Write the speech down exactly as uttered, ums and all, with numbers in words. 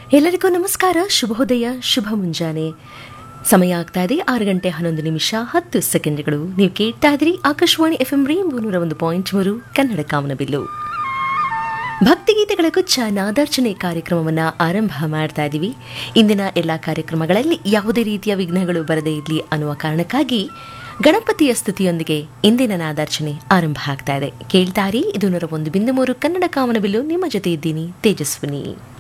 ಎಲ್ಲರಿಗೂ ನಮಸ್ಕಾರ, ಶುಭೋದಯ, ಶುಭ ಮುಂಜಾನೆ. ಸಮಯ ಆಗ್ತಾ ಇದೆ ಆರು ಗಂಟೆ ಹನ್ನೊಂದು ನಿಮಿಷ ಹತ್ತು ಸೆಕೆಂಡ್ಗಳು. ನೀವು ಕೇಳ್ತಾ ಇದ್ರಿ ಆಕಾಶವಾಣಿ ಎಫ್ ಎಂ ರೇಂಬೋ ನೂರ ಒಂದು ಪಾಯಿಂಟ್ ಮೂರು ಕನ್ನಡ ಕಾಮನಬಿಲ್ಲು. ಭಕ್ತಿಗೀತೆಗಳ ಗುಚ್ಛ ನಾದಾರ್ಚನೆ ಕಾರ್ಯಕ್ರಮವನ್ನು ಆರಂಭ ಮಾಡ್ತಾ ಇದ್ದೀವಿ. ಇಂದಿನ ಎಲ್ಲ ಕಾರ್ಯಕ್ರಮಗಳಲ್ಲಿ ಯಾವುದೇ ರೀತಿಯ ವಿಘ್ನಗಳು ಬರದೇ ಇರಲಿ ಅನ್ನುವ ಕಾರಣಕ್ಕಾಗಿ ಗಣಪತಿಯ ಸ್ತುತಿಯೊಂದಿಗೆ ಇಂದಿನ ನಾದಾರ್ಚನೆ ಆರಂಭ ಆಗ್ತಾ ಇದೆ. ಕೇಳ್ತಾರಿ, ಇದು ನೂರ ಒಂದು ಬಿಂದು ಮೂರು ಕನ್ನಡ ಕಾಮನಬಿಲ್ಲು. ನಿಮ್ಮ ಜೊತೆ ಇದ್ದೀನಿ ತೇಜಸ್ವಿನಿ.